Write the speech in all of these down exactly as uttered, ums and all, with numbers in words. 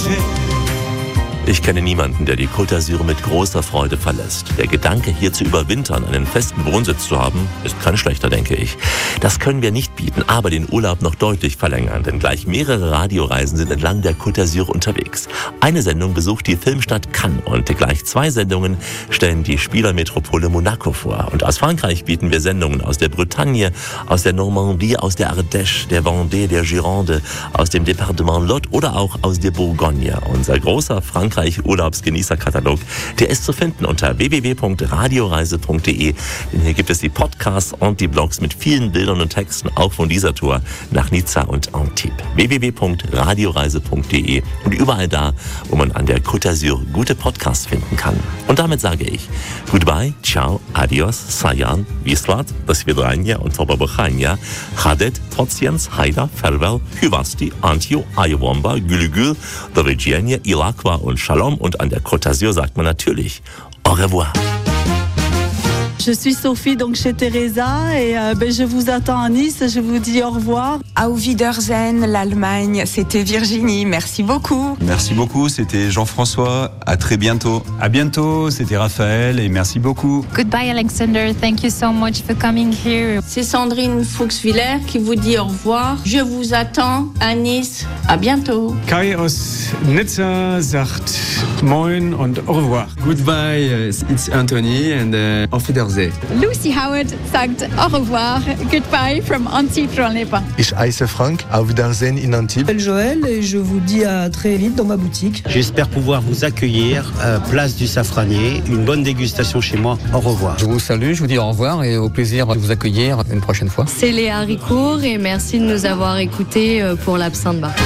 Roger. Ich kenne niemanden, der die Côte d'Azur mit großer Freude verlässt. Der Gedanke, hier zu überwintern, einen festen Wohnsitz zu haben, ist kein schlechter, denke ich. Das können wir nicht bieten, aber den Urlaub noch deutlich verlängern, denn gleich mehrere Radioreisen sind entlang der Côte d'Azur unterwegs. Eine Sendung besucht die Filmstadt Cannes und gleich zwei Sendungen stellen die Spielermetropole Monaco vor. Und aus Frankreich bieten wir Sendungen aus der Bretagne, aus der Normandie, aus der Ardèche, der Vendée, der Gironde, aus dem Departement Lot oder auch aus der Bourgogne. Unser großer Frankreich Urlaubsgenießerkatalog, der ist zu finden unter w w w punkt radioreise punkt d e. Denn hier gibt es die Podcasts und die Blogs mit vielen Bildern und Texten, auch von dieser Tour nach Nizza und Antibes. w w w punkt radioreise punkt d e und überall da, wo man an der Côte d'Azur gute Podcasts finden kann. Und damit sage ich Goodbye, ciao, adios, sayan, vislat, do svidania und tobabochania, chadet, tociens, haida, farewell, hyvasti, antio, ayawamba, gülügül, do widzenia, ilakwa und Shalom, und an der Côte d'Azur sagt man natürlich au revoir. Je suis Sophie, donc chez Teresa, et euh, ben, je vous attends à Nice, je vous dis au revoir. Auf Wiedersehen, l'Allemagne, c'était Virginie, merci beaucoup. Merci beaucoup, c'était Jean-François, à très bientôt. À bientôt, c'était Raphaël, et merci beaucoup. Goodbye Alexander, thank you so much for coming here. C'est Sandrine Fuchswiller qui vous dit au revoir. Je vous attends à Nice, à bientôt. Kai aus Nizza sagt moin und au revoir. Goodbye, it's Anthony, and uh, auf Wiedersehen. Lucy Howard sagt au revoir, goodbye from Antibes-les-Bains. Ich heiße Frank, auf Wiedersehen in Antibes. Je m'appelle Joël et je vous dis à très vite dans ma boutique. J'espère pouvoir vous accueillir, euh, place du Safranier, une bonne dégustation chez moi. Au revoir. Je vous salue, je vous dis au revoir et au plaisir de vous accueillir une prochaine fois. C'est Léa Ricourt et merci de nous avoir écoutés pour l'Absinthe Bar.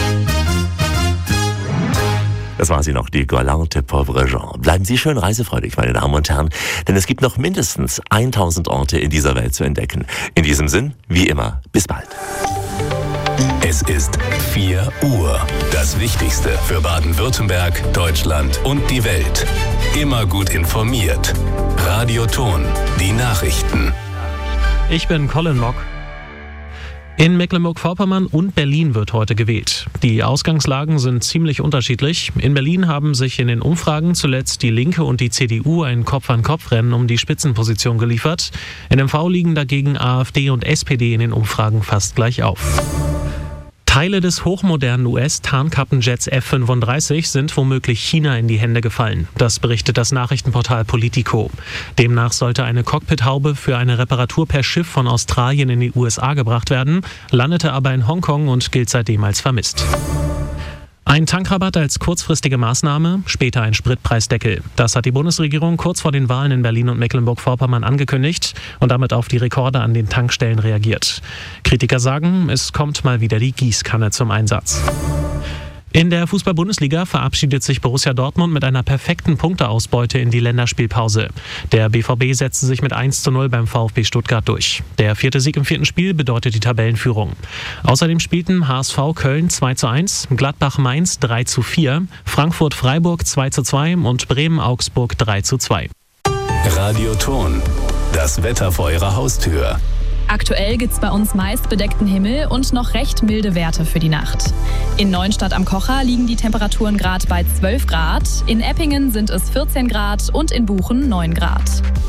Das war sie noch, die galante pauvre Jean. Bleiben Sie schön reisefreudig, meine Damen und Herren, denn es gibt noch mindestens tausend Orte in dieser Welt zu entdecken. In diesem Sinn, wie immer, bis bald. Es ist vier Uhr. Das Wichtigste für Baden-Württemberg, Deutschland und die Welt. Immer gut informiert. Radio Ton, die Nachrichten. Ich bin Colin Mock. In Mecklenburg-Vorpommern und Berlin wird heute gewählt. Die Ausgangslagen sind ziemlich unterschiedlich. In Berlin haben sich in den Umfragen zuletzt die Linke und die C D U ein Kopf-an-Kopf-Rennen um die Spitzenposition geliefert. In M V liegen dagegen AfD und S P D in den Umfragen fast gleich auf. Teile des hochmodernen U S-Tarnkappenjets F fünfunddreißig sind womöglich China in die Hände gefallen. Das berichtet das Nachrichtenportal Politico. Demnach sollte eine Cockpithaube für eine Reparatur per Schiff von Australien in die U S A gebracht werden, landete aber in Hongkong und gilt seitdem als vermisst. Ein Tankrabatt als kurzfristige Maßnahme, später ein Spritpreisdeckel. Das hat die Bundesregierung kurz vor den Wahlen in Berlin und Mecklenburg-Vorpommern angekündigt und damit auf die Rekorde an den Tankstellen reagiert. Kritiker sagen, es kommt mal wieder die Gießkanne zum Einsatz. In der Fußball-Bundesliga verabschiedet sich Borussia Dortmund mit einer perfekten Punkteausbeute in die Länderspielpause. Der B V B setzte sich mit eins zu null beim VfB Stuttgart durch. Der vierte Sieg im vierten Spiel bedeutet die Tabellenführung. Außerdem spielten H S V Köln zwei zu eins, Gladbach Mainz drei zu vier, Frankfurt Freiburg zwei zu zwei und Bremen Augsburg drei zu zwei. Radio Ton, das Wetter vor Ihrer Haustür. Aktuell gibt's bei uns meist bedeckten Himmel und noch recht milde Werte für die Nacht. In Neuenstadt am Kocher liegen die Temperaturen gerade bei zwölf Grad, in Eppingen sind es vierzehn Grad und in Buchen neun Grad.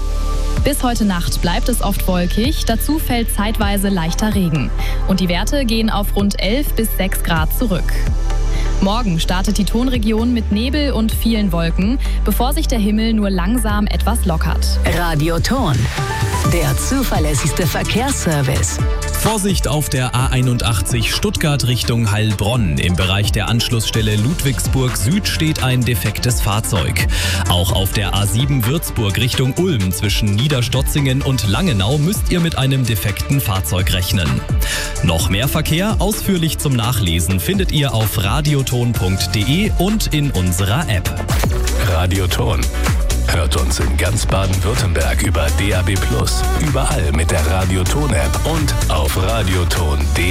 Bis heute Nacht bleibt es oft wolkig, dazu fällt zeitweise leichter Regen. Und die Werte gehen auf rund elf bis sechs Grad zurück. Morgen startet die Tonregion mit Nebel und vielen Wolken, bevor sich der Himmel nur langsam etwas lockert. Radio Ton, der zuverlässigste Verkehrsservice. Vorsicht auf der A einundachtzig Stuttgart Richtung Heilbronn. Im Bereich der Anschlussstelle Ludwigsburg Süd steht ein defektes Fahrzeug. Auch auf der A sieben Würzburg Richtung Ulm zwischen Niederstotzingen und Langenau müsst ihr mit einem defekten Fahrzeug rechnen. Noch mehr Verkehr ausführlich zum Nachlesen findet ihr auf radioton punkt de und in unserer App. Radio Ton. Hört uns in ganz Baden-Württemberg über D A B plus, überall mit der Radio Ton App und auf radioton punkt de.